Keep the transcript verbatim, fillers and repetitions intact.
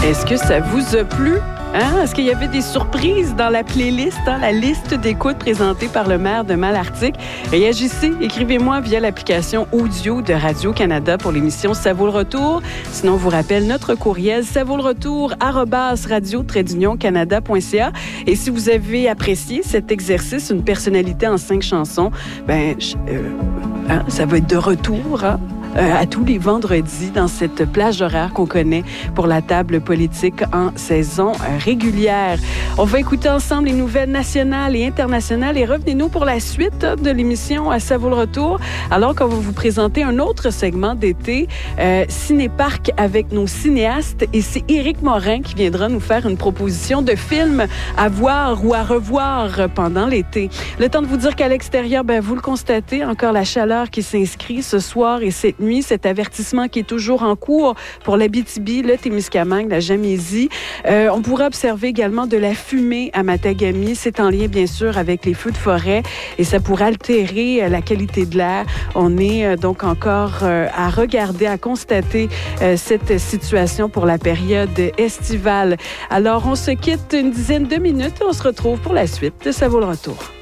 Est-ce que ça vous a plu? Hein? Est-ce qu'il y avait des surprises dans la playlist, hein? La liste d'écoute présentée par le maire de Malartic? Réagissez, écrivez-moi via l'application audio de Radio-Canada pour l'émission Ça vaut le retour. Sinon, on vous rappelle notre courriel ça vaut le retour arobase radio trait d'union canada point c a. Et si vous avez apprécié cet exercice, une personnalité en cinq chansons, ben, euh, hein, ça va être de retour, hein? Euh, à tous les vendredis dans cette plage horaire qu'on connaît pour la table politique en saison euh, régulière. On va écouter ensemble les nouvelles nationales et internationales et revenez-nous pour la suite de l'émission à Ça vaut le retour, alors qu'on va vous présenter un autre segment d'été, euh, Cinéparc avec nos cinéastes, et c'est Éric Morin qui viendra nous faire une proposition de film à voir ou à revoir pendant l'été. Le temps de vous dire qu'à l'extérieur, ben, vous le constatez, encore la chaleur qui s'inscrit ce soir et cette nuit, cet avertissement qui est toujours en cours pour l'Abitibi, le Témiscamingue, la Gaspésie. Euh, on pourra observer également de la fumée à Matagami. C'est en lien, bien sûr, avec les feux de forêt et ça pourrait altérer euh, la qualité de l'air. On est euh, donc encore euh, à regarder, à constater euh, cette situation pour la période estivale. Alors, on se quitte une dizaine de minutes et on se retrouve pour la suite de Ça vaut le retour.